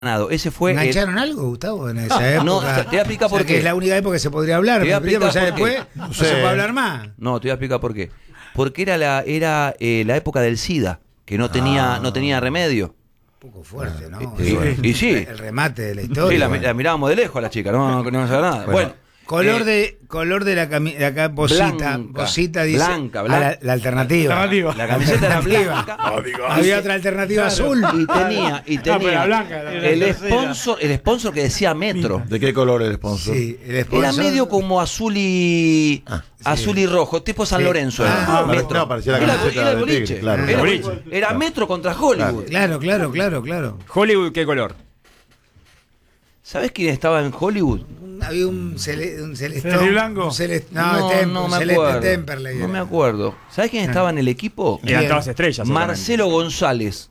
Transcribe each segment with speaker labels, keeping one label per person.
Speaker 1: Ese fue.
Speaker 2: ¿Engancharon algo, Gustavo, en esa época?
Speaker 1: No, te voy a explicar por qué.
Speaker 2: Que es la única época que se podría hablar.
Speaker 1: Te voy a explicar
Speaker 2: ya
Speaker 1: por qué.
Speaker 2: después no se puede hablar más.
Speaker 1: No, te voy a explicar por qué. Porque era la época del SIDA, que no tenía remedio.
Speaker 2: Un poco fuerte, ¿no?
Speaker 1: Y sí.
Speaker 2: El remate de la historia.
Speaker 1: Sí, la mirábamos de lejos a la chica, no sabía nada. Bueno.
Speaker 2: Color de la camiseta, acá Bosita dice.
Speaker 1: Blanca.
Speaker 2: La alternativa.
Speaker 1: La camiseta era blanca.
Speaker 2: Había otra alternativa azul.
Speaker 1: Y tenía el sponsor que decía Metro.
Speaker 3: ¿De qué color el sponsor?
Speaker 2: Sí, el sponsor.
Speaker 1: Era medio como azul y rojo, tipo San Lorenzo. Metro.
Speaker 3: No, parecía la camiseta
Speaker 1: era el
Speaker 3: del Tigre,
Speaker 1: boliche.
Speaker 3: claro.
Speaker 1: Era Metro contra Hollywood.
Speaker 2: Claro.
Speaker 4: ¿Hollywood qué color?
Speaker 1: ¿Sabés quién estaba en Hollywood?
Speaker 2: Había un celestón.
Speaker 5: ¿Celeste blanco?
Speaker 1: No me acuerdo.
Speaker 2: Temperley.
Speaker 1: No me acuerdo. ¿Sabés quién estaba en el equipo?
Speaker 4: Eran todas estrellas.
Speaker 1: Marcelo González.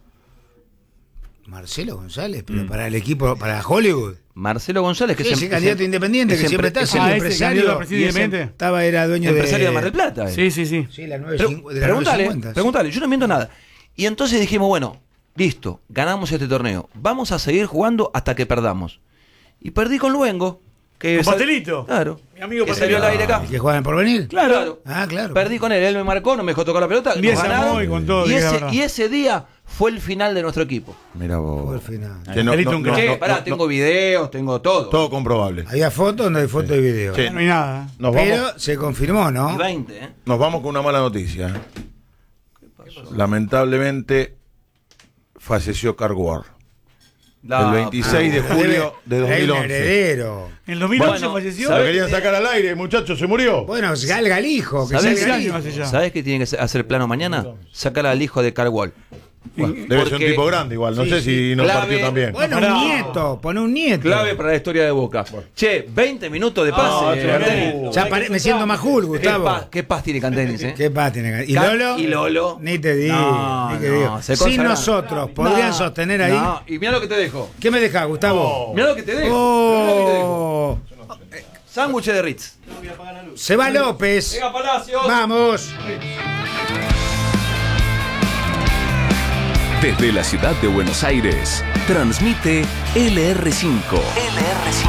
Speaker 2: Marcelo González, pero para el equipo, para Hollywood.
Speaker 1: Marcelo González, que
Speaker 2: es candidato independiente, que siempre está, el empresario. Era dueño
Speaker 1: empresario de Mar del Plata.
Speaker 5: Sí.
Speaker 2: Sí, la 950.
Speaker 1: Pregúntale, yo no miento nada. Y entonces dijimos, bueno, listo, ganamos este torneo. Vamos a seguir jugando hasta que perdamos. Y perdí con Luengo.
Speaker 5: ¿Con Pastelito?
Speaker 1: Claro.
Speaker 5: Mi amigo
Speaker 1: que salió al aire acá.
Speaker 2: ¿Que juegan por venir?
Speaker 1: Claro.
Speaker 2: Claro.
Speaker 1: Perdí con él me marcó, no me dejó tocar la pelota. Y ese día fue el final de nuestro equipo.
Speaker 3: Mira vos.
Speaker 2: Fue el final.
Speaker 1: Tengo videos, tengo todo.
Speaker 3: Todo comprobable.
Speaker 2: ¿Había fotos o no hay fotos y videos?
Speaker 3: Sí.
Speaker 5: No hay nada.
Speaker 2: Pero se confirmó, ¿no?
Speaker 1: Y 20,
Speaker 3: Nos vamos con una mala noticia. ¿Qué pasó? Lamentablemente falleció Carguar. El 26 de julio de 2011.
Speaker 2: El heredero.
Speaker 5: ¿En 2011 falleció?
Speaker 3: Lo querían sacar al aire, muchacho, se murió.
Speaker 2: Bueno, salga el hijo.
Speaker 1: ¿Sabés qué tiene que hacer el plano mañana? Sacar al hijo de Carl Wall.
Speaker 3: Bueno, debe ser un tipo grande igual, no sé si nos partió también.
Speaker 2: Bueno, un nieto, pone un nieto.
Speaker 1: Clave para la historia de Boca. Che, 20 minutos de pase.
Speaker 2: Ya me siento más cool, Gustavo.
Speaker 1: ¿Qué paz tiene Cantenis,
Speaker 2: ¿Qué paz tiene?
Speaker 1: ¿Y Lolo?
Speaker 2: Ni te digo. Sin nosotros, podrían sostener ahí.
Speaker 1: No, y mira lo que te dejo.
Speaker 2: ¿Qué me deja, Gustavo?
Speaker 1: Mira lo que te dejo. Sándwich de Ritz.
Speaker 2: Se va López.
Speaker 1: Venga, Palacios.
Speaker 2: Vamos.
Speaker 6: Desde la ciudad de Buenos Aires, transmite LR5.